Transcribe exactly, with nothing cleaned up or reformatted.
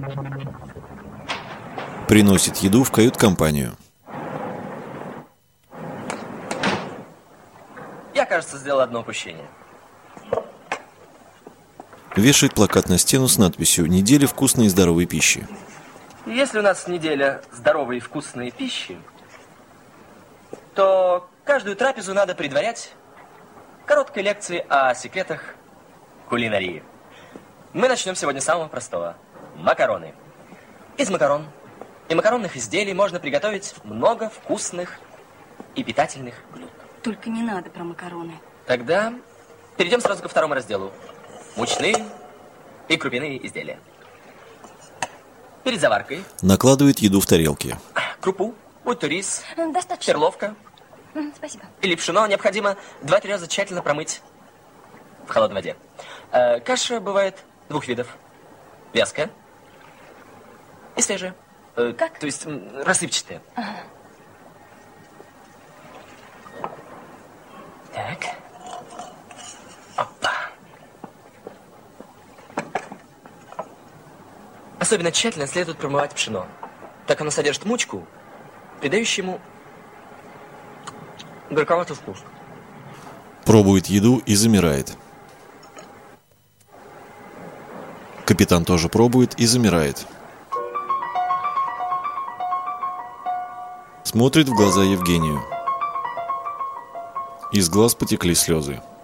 Приносит еду в кают-компанию. Я, кажется, сделал одно упущение. Вешает плакат на стену с надписью «Неделя вкусной и здоровой пищи». Если у нас неделя здоровой и вкусной пищи, то каждую трапезу надо предварять короткой лекцией о секретах кулинарии. Мы начнем сегодня с самого простого. Макароны. Из макарон и макаронных изделий можно приготовить много вкусных и питательных блюд. Только не надо про макароны. Тогда перейдем сразу ко второму разделу. Мучные и крупяные изделия. Перед заваркой накладывает еду в тарелки. Крупу, будь то рис, Достаточно. перловка М, Спасибо. или пшено необходимо два-три раза тщательно промыть в холодной воде. Э, каша бывает двух видов. Вязкая и свежая. Э, Как? То есть м, рассыпчатая. Ага. Так. Опа. Особенно тщательно следует промывать пшено. Так оно содержит мучку, придающую ему горьковатый вкус. Пробует еду и замирает. Капитан тоже пробует и замирает. Смотрит в глаза Евгению. Из глаз потекли слезы.